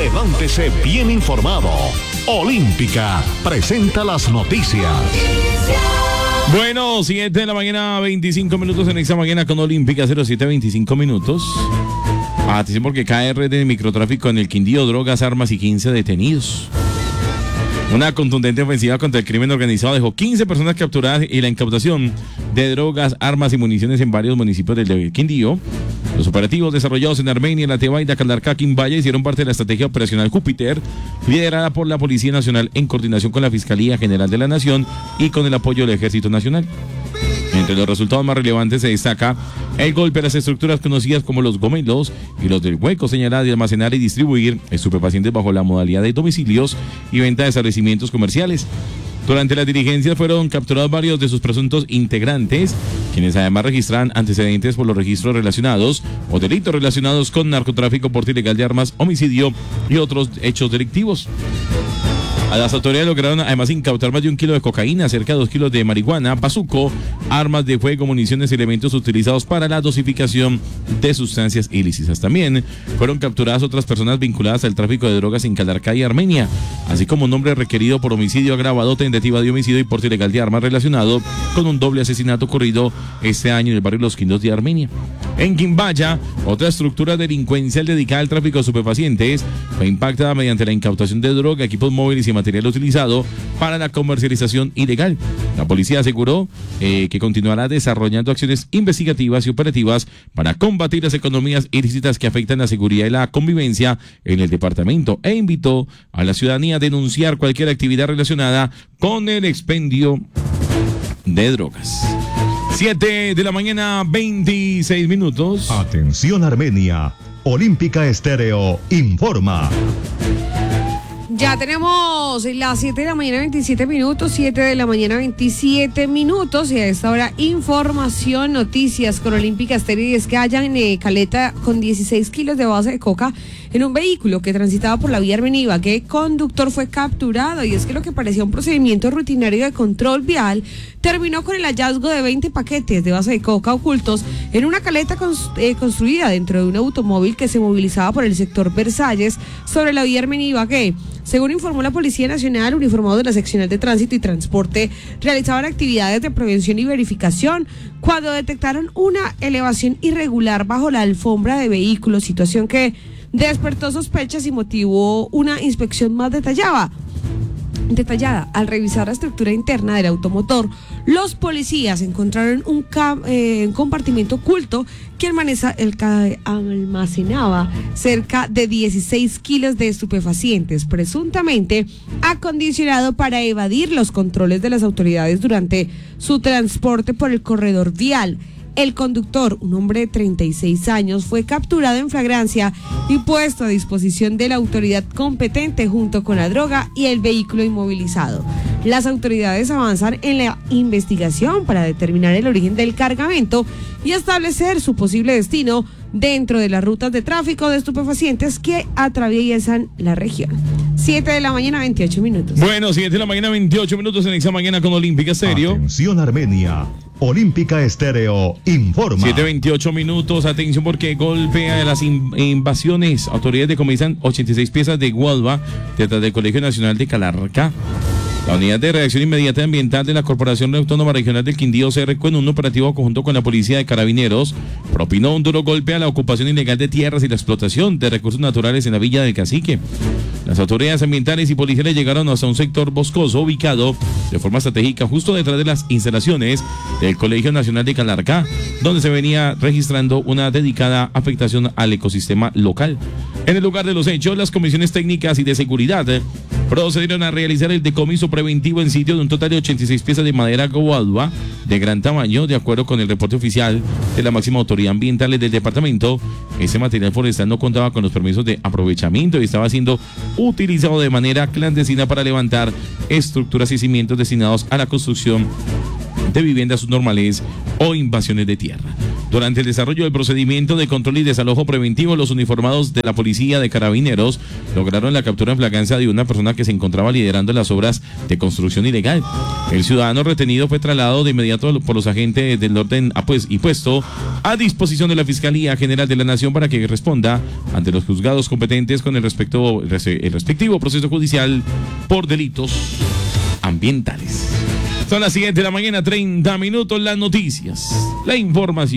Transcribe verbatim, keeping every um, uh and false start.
Levántese bien informado. Olímpica presenta las noticias. Bueno, siete de la mañana, veinticinco minutos en esta mañana con Olímpica, cero siete veinticinco minutos. Atención porque K R de microtráfico en el Quindío, drogas, armas y quince detenidos. Una contundente ofensiva contra el crimen organizado dejó quince personas capturadas y la incautación de drogas, armas y municiones en varios municipios del Quindío. Los operativos desarrollados en Armenia, La Tebaida, Calarcá, Quimbaya hicieron parte de la estrategia operacional Júpiter, liderada por la Policía Nacional en coordinación con la Fiscalía General de la Nación y con el apoyo del Ejército Nacional. Entre los resultados más relevantes se destaca el golpe a las estructuras conocidas como los gomelos y los del hueco, señalada de almacenar y distribuir estupefacientes bajo la modalidad de domicilios y venta de establecimientos comerciales. Durante las diligencias fueron capturados varios de sus presuntos integrantes, quienes además registran antecedentes por los registros relacionados o delitos relacionados con narcotráfico, porte ilegal de armas, homicidio y otros hechos delictivos. A las autoridades lograron además incautar más de un kilo de cocaína, cerca de dos kilos de marihuana, bazuco, armas de fuego, municiones y elementos utilizados para la dosificación de sustancias ilícitas. También fueron capturadas otras personas vinculadas al tráfico de drogas en Calarcá y Armenia, así como un hombre requerido por homicidio agravado, tentativa de homicidio y porte ilegal de armas relacionado con un doble asesinato ocurrido este año en el barrio Los Quindos de Armenia. En Quimbaya, otra estructura delincuencial dedicada al tráfico de estupefacientes fue impactada mediante la incautación de droga, equipos móviles y material utilizado para la comercialización ilegal. La policía aseguró eh, que continuará desarrollando acciones investigativas y operativas para combatir las economías ilícitas que afectan la seguridad y la convivencia en el departamento e invitó a la ciudadanía a denunciar cualquier actividad relacionada con el expendio de drogas. siete de la mañana, veintiséis minutos. Atención Armenia, Olímpica Estéreo informa. Ya tenemos las siete de la mañana, veintisiete minutos, siete de la mañana, veintisiete minutos, y a esta hora información, noticias con Olímpica Estéreo. Y es que hallan eh, caleta con dieciséis kilos de base de coca en un vehículo que transitaba por la vía Armenia. Que el conductor fue capturado, y es que lo que parecía un procedimiento rutinario de control vial terminó con el hallazgo de veinte paquetes de base de coca ocultos en una caleta cons- eh, construida dentro de un automóvil que se movilizaba por el sector Versalles sobre la vía Armenia. Que según informó la Policía Nacional, uniformados de la Seccional de Tránsito y Transporte realizaban actividades de prevención y verificación cuando detectaron una elevación irregular bajo la alfombra de vehículos, situación que despertó sospechas y motivó una inspección más detallada. Detallada. Al revisar la estructura interna del automotor, los policías encontraron un, ca- eh, un compartimento oculto que almaneza, el ca- almacenaba cerca de dieciséis kilos de estupefacientes, presuntamente acondicionado para evadir los controles de las autoridades durante su transporte por el corredor vial. El conductor, un hombre de treinta y seis años, fue capturado en flagrancia y puesto a disposición de la autoridad competente junto con la droga y el vehículo inmovilizado. Las autoridades avanzan en la investigación para determinar el origen del cargamento y establecer su posible destino dentro de las rutas de tráfico de estupefacientes que atraviesan la región. siete de la mañana, veintiocho minutos. Bueno, siete de la mañana, veintiocho minutos en esta mañana con Olímpica Estéreo. Atención Armenia, Olímpica Estéreo informa. siete veintiocho minutos, atención porque golpea las in- invasiones. Autoridades decomisan ochenta y seis piezas de gualba detrás del Colegio Nacional de Calarcá. La Unidad de Reacción Inmediata Ambiental de la Corporación Autónoma Regional del Quindío, C R C, en un operativo conjunto con la Policía de Carabineros, propinó un duro golpe a la ocupación ilegal de tierras y la explotación de recursos naturales en la Villa del Cacique. Las autoridades ambientales y policiales llegaron hasta un sector boscoso ubicado de forma estratégica justo detrás de las instalaciones del Colegio Nacional de Calarcá, donde se venía registrando una dedicada afectación al ecosistema local. En el lugar de los hechos, las comisiones técnicas y de seguridad procedieron a realizar el decomiso preventivo en sitio de un total de ochenta y seis piezas de madera guadua de gran tamaño, de acuerdo con el reporte oficial de la máxima autoridad ambiental del departamento. Ese material forestal no contaba con los permisos de aprovechamiento y estaba siendo utilizado de manera clandestina para levantar estructuras y cimientos destinados a la construcción de viviendas subnormales o invasiones de tierra. Durante el desarrollo del procedimiento de control y desalojo preventivo, los uniformados de la Policía de Carabineros lograron la captura en flagrancia de una persona que se encontraba liderando las obras de construcción ilegal. El ciudadano retenido fue trasladado de inmediato por los agentes del orden ah, pues, y puesto a disposición de la Fiscalía General de la Nación para que responda ante los juzgados competentes con el, respecto, el respectivo proceso judicial por delitos ambientales. Son las siete de la mañana, treinta minutos, las noticias, la información.